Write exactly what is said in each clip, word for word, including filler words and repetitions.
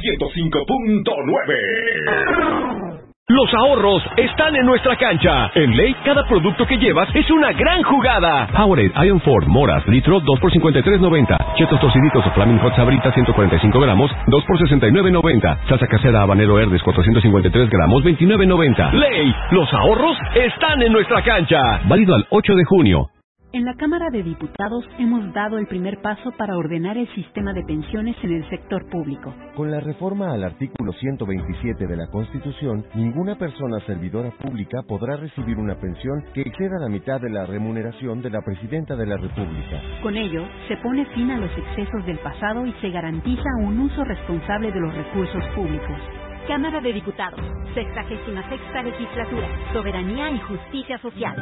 ciento cinco punto nueve. Los ahorros están en nuestra cancha. En Ley, cada producto que llevas es una gran jugada. Powerade Iron Ford Moras, litro, dos por cincuenta y tres noventa. Chetos tociditos o Flaming Hot Sabrita, ciento cuarenta y cinco gramos, dos por sesenta y nueve noventa. Salsa casera habanero Herdes, cuatrocientos cincuenta y tres gramos, veintinueve noventa. Ley, los ahorros están en nuestra cancha. Válido al ocho de junio. En la Cámara de Diputados hemos dado el primer paso para ordenar el sistema de pensiones en el sector público. Con la reforma al artículo ciento veintisiete de la Constitución, ninguna persona servidora pública podrá recibir una pensión que exceda la mitad de la remuneración de la Presidenta de la República. Con ello, se pone fin a los excesos del pasado y se garantiza un uso responsable de los recursos públicos. Cámara de Diputados, sexagésima sexta legislatura, Soberanía y Justicia Social.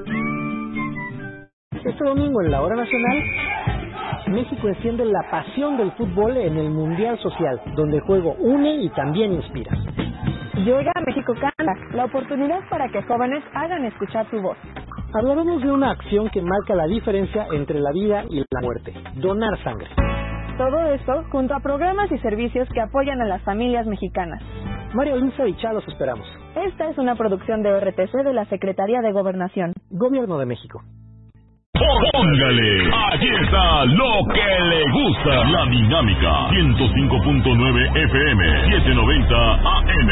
Este domingo en la Hora Nacional, México enciende la pasión del fútbol en el Mundial Social, donde el juego une y también inspira. Llega México Canta, la oportunidad para que jóvenes hagan escuchar su voz. Hablaremos de una acción que marca la diferencia entre la vida y la muerte, donar sangre. Todo esto junto a programas y servicios que apoyan a las familias mexicanas. María Luisa y Chá los esperamos. Esta es una producción de R T C de la Secretaría de Gobernación. Gobierno de México. Póngale, aquí está lo que le gusta, la dinámica, ciento cinco punto nueve F M, setecientos noventa A M.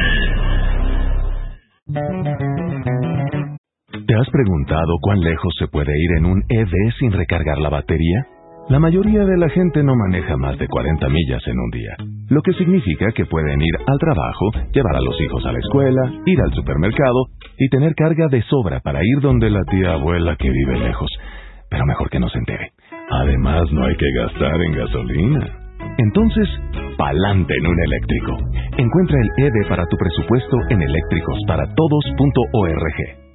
¿Te has preguntado cuán lejos se puede ir en un E V sin recargar la batería? La mayoría de la gente no maneja más de cuarenta millas en un día, lo que significa que pueden ir al trabajo, llevar a los hijos a la escuela, ir al supermercado y tener carga de sobra para ir donde la tía abuela que vive lejos. Pero mejor que no se entere. Además, no hay que gastar en gasolina. Entonces, pa'lante en un eléctrico. Encuentra el E V para tu presupuesto en eléctricos para todos punto org.